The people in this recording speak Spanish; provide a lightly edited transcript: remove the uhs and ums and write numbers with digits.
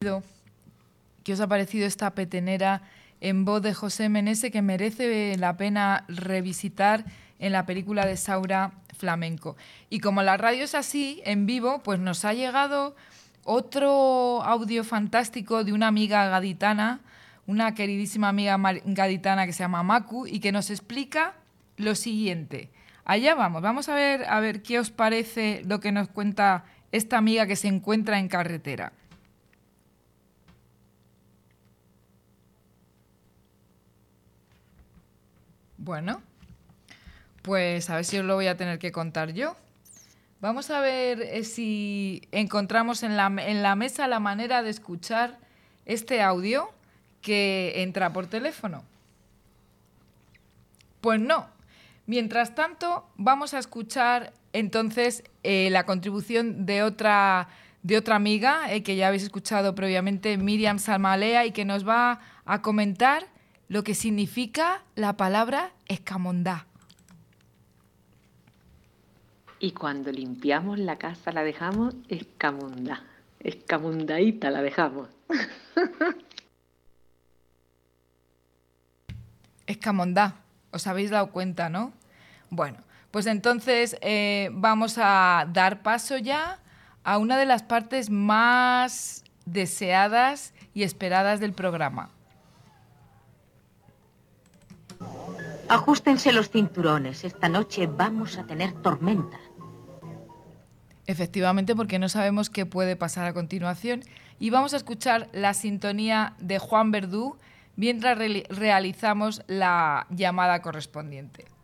¿Qué os ha parecido esta petenera en voz de José Menese que merece la pena revisitar en la película de Saura Flamenco? Y como la radio es así, en vivo, pues nos ha llegado otro audio fantástico de una amiga gaditana, una queridísima amiga gaditana que se llama Macu y que nos explica lo siguiente. Allá vamos a ver qué os parece lo que nos cuenta esta amiga que se encuentra en carretera. Bueno, pues a ver si os lo voy a tener que contar yo. Vamos a ver si encontramos en la mesa la manera de escuchar este audio que entra por teléfono. Pues no. Mientras tanto, vamos a escuchar entonces la contribución de otra amiga que ya habéis escuchado previamente, Miriam Salmalea, y que nos va a comentar lo que significa la palabra escamondá. Y cuando limpiamos la casa la dejamos escamondá. Escamondaíta la dejamos. Escamondá. ¿Os habéis dado cuenta, no? Bueno, pues entonces vamos a dar paso ya a una de las partes más deseadas y esperadas del programa. Ajustense los cinturones. Esta noche vamos a tener tormenta. Efectivamente, porque no sabemos qué puede pasar a continuación. Y vamos a escuchar la sintonía de Juan Verdú mientras realizamos la llamada correspondiente.